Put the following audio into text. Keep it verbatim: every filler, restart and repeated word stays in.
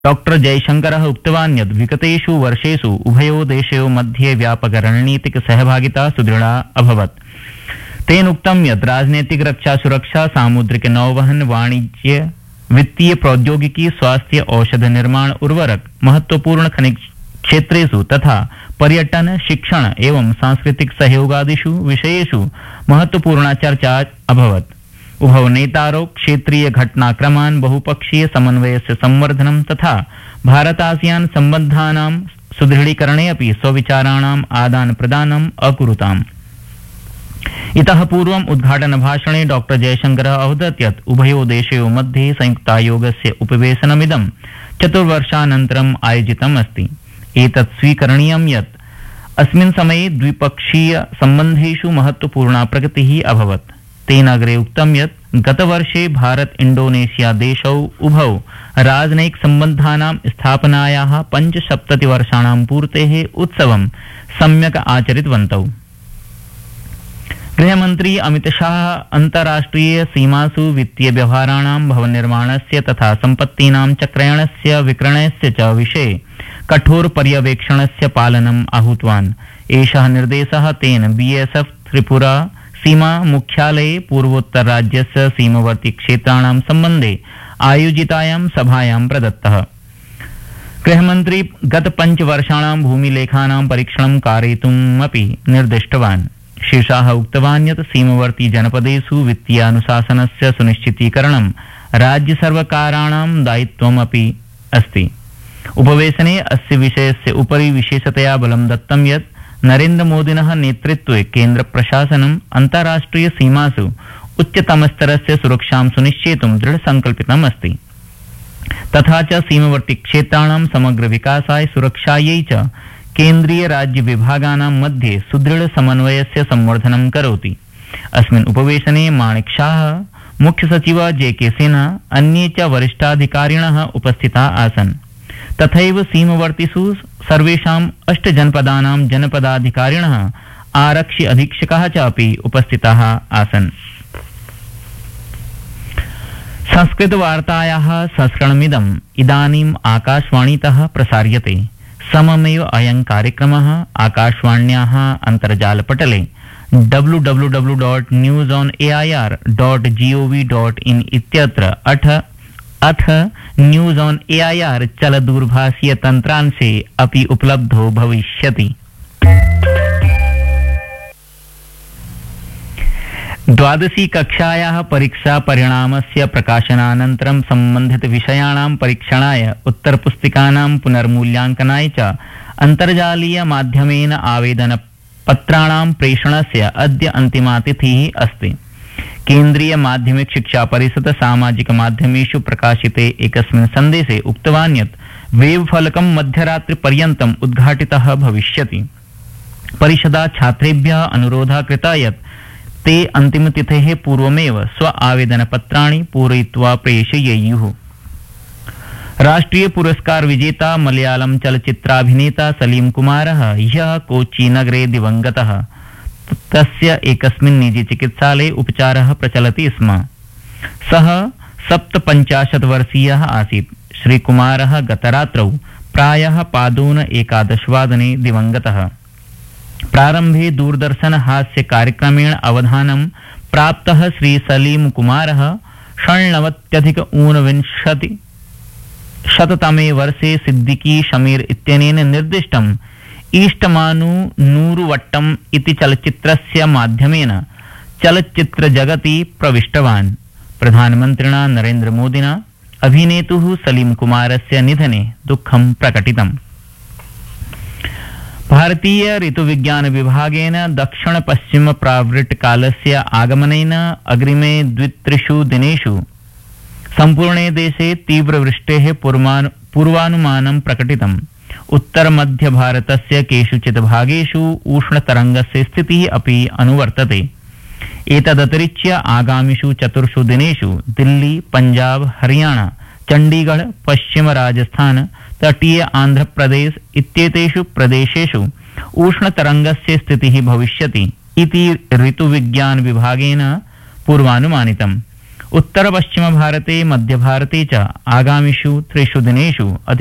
Doctor जयशंकरः उक्तवान् यत् विगतेषु वर्षेषु उभयोः देशयोः मध्ये व्यापक रणनीतिक सहभागिता सुदृढा अभवत्। तेन उक्तं यत् राजनैतिक रक्षा सुरक्षा सामुद्रिक नौवहन वाणिज्य वित्तीय प्रौद्योगिकी स्वास्थ्य औषध निर्माण उर्वरक महत्वपूर्ण खनिज क्षेत्रेषु तथा पर्यटन शिक्षण एवं सांस्कृतिक सहयोगादिषु विषयेषु महत्वपूर्णा चर्चा अभवत्। उभौ नेतारौ क्षेत्रीय घटनाक्रमान् बहुपक्षीय समन्वयस्य संवर्धनं तथा भारत-आसियान सम्बन्धानां सुदृढीकरणे अपि स्वविचाराणाम् आदान-प्रदानम् अकुरुताम्। इतः पूर्वम् उद्घाटन भाषणे डॉक्टर जयशंकरः अवदत् यत् उभयोः देशयोः मध्ये संयुक्तायोगस्य उपवेशनमिदं चतुर्वर्षानन्तरम् आयोजितम् अस्ति। एतत् स्वीकरणीयं यत् अस्मिन् समये द्विपक्षीय सम्बन्धेषु महत्वपूर्णा प्रगतिः अभवत्। तेन अग्रे उक्तं यत् गतवर्षे भारत इंडोनेशिया देशौ उभौ राजनयिक सम्बन्धानां स्थापनायाः पञ्चसप्ततिवर्षाणां पूर्तेः उत्सवं सम्यक् आचरितवन्तौ। गृहमन्त्री अमित शाह अन्ताराष्ट्रिय सीमासु वित्तीय व्यवहाराणां भवन निर्माणस्य तथा सम्पत्तीनां चक्रयणस्य विक्रयणस्य च विषये कठोर पर्यवेक्षणस्य पालनम् आहूतवान्। एषः निर्देशः तेन बीएसएफ त्रिपुरा सीमा मुख्यालये पूर्वोत्तर राज्यस्य सीमावर्ती क्षेत्राणां सम्बन्धे आयोजितायां सभायां प्रदत्तः। गृहमन्त्री गत पञ्चवर्षाणां भूमिलेखानां परीक्षणं कारयितुम् अपि निर्दिष्टवान्। श्री शाह उक्तवान् यत् सीमावर्ती जनपदेषु वित्तीयानुशासनस्य सुनिश्चितीकरणं राज्य सर्वकाराणां दायित्वमपि अस्ति। उपवेशने अस्य विषयस्य उपरि विशेषतया बलं दत्तं यत् नरेन्द्र मोदिनः नेतृत्वे केन्द्र प्रशासनम् अन्ताराष्ट्रिय सीमासु उच्चतमस्तरस्य सुरक्षां सुनिश्चेतुं दृढसंकल्पितम् अस्ति तथा च सीमावर्ती क्षेत्राणां समग्र विकासाय सुरक्षायै च केन्द्रीय राज्य विभागानां मध्ये सुदृढ समन्वयस्य संवर्धनं करोति। अस्मिन् उपवेशने माणिक शाह, मुख्य सचिव जे के सिन्हा, अन्ये च वरिष्ठाधिकारिणः उपस्थिताः आसन्। तथैव सीमावर्तीषु सर्वेषाम् अष्ट जनपदानां जनपदाधिकारिणः आरक्षि अधीक्षकाः च अपि उपस्थिताः आसन्। संस्कृतवार्तायाः संस्करणमिदम् इदानीम् आकाशवाणीतः प्रसार्यते। सममेव अयं कार्यक्रमः आकाशवाण्याः अन्तर्जालपटले W W W dot news on A I R dot G O V dot in इत्यत्र अथ अथ news on A I R चलदूरभाषीय तन्त्रांशे अपि उपलब्धो भविष्यति। द्वादशी कक्षायाः परीक्षा परिणामस्य प्रकाशनानन्तरं सम्बन्धित विषयाणां परीक्षणाय उत्तरपुस्तिकानां पुनर्मूल्यांकनाय च अन्तर्जालीय माध्यमेन आवेदनपत्राणां प्रेषणस्य अद्य अन्तिमा तिथिः अस्ति। केन्द्रीय माध्यमिक शिक्षा परिषद सामाजिक माध्यमेषु प्रकाशिते एकस्मिन् सन्देशे उक्तवान् यत् वेब फलकं मध्यरात्रि पर्यन्तम् उद्घाटितः भविष्यति। परिषदा छात्रेभ्यः अनुरोधः कृतः यत् ते अन्तिमतिथेः पूर्वमेव स्व आवेदनपत्राणि पूरयित्वा प्रेषयेयुः। राष्ट्रीय पुरस्कार विजेता मलयालम चलचित्राभिनेता सलीम कुमारः ह्यः कोच्चि नगरे दिवंगतः। तस्य एकस्मिन् निजी चिकित्सालये उपचारः प्रचलति स्म। सः सप्तपञ्चाशत् वर्षीयः आसीत्। श्रीकुमारः गतरात्रौ प्रायः पादोन एकादशवादने दिवंगतः। प्रारम्भे दूरदर्शन हास्य कार्यक्रमेण अवधानं प्राप्तः श्री सलीम कुमारः षण्णवत्यधिक ऊनविंशति शततमे वर्षे सिद्दीकी शमीर इत्यनेन निर्दिष्टम् ईष्टमानु नूरुवट्टम इति चलचित्रस्य माध्यमेन चलचित्रजगति प्रविष्टवान्। प्रधानमन्त्रिणा नरेन्द्र मोदिना अभिनेतुः सलीम कुमारस्य निधने दुःखं प्रकटितम्। भारतीय ऋतुविज्ञान विभागेन दक्षिण पश्चिम प्रावृट् कालस्य आगमनेन अग्रिमे द्वित्रिषु दिनेषु सम्पूर्णे देशे तीव्रवृष्टेः पूर्वानुमानं प्रकटितम्। उत्तर मध्य भारतस्य केषुचित् भागेषु उष्णतरङ्गस्य स्थितिः अपि अनुवर्तते। एतदतिरिच्य आगामिषु चतुर्षु दिनेषु दिल्ली, पंजाब, हरियाणा, चंडीगढ़, पश्चिम राजस्थान, तटीय आंध्र प्रदेश इत्येतेषु प्रदेशेषु उष्णतरङ्गस्य स्थितिः भविष्यति इति ऋतुविज्ञान विभागेन पूर्वानुमानितम्। उत्तर पश्चिम भारते मध्य भारते च आगामिषु त्रिषु दिनेषु